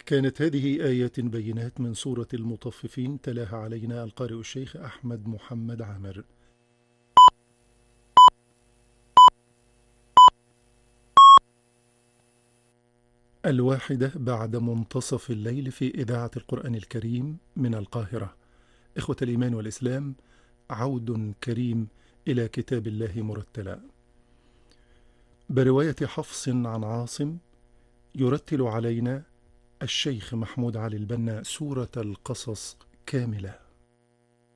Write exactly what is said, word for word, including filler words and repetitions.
كانت هذه آيات بينات من سورة المطففين، تلاها علينا القارئ الشيخ أحمد محمد عامر. الواحدة بعد منتصف الليل في إذاعة القرآن الكريم من القاهرة. إخوة الإيمان والإسلام، عود كريم إلى كتاب الله مرتلا برواية حفص عن عاصم. يرتل علينا الشيخ محمود علي البنا سورة القصص كاملة.